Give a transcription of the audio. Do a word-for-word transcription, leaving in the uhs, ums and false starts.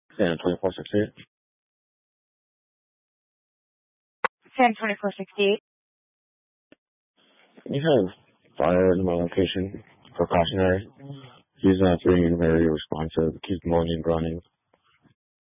Santa twenty-four sixty-eight. Santa twenty-four sixty-eight. You have fire in my location. Precautionary. He's not being very responsive. Keeps moaning and grunting.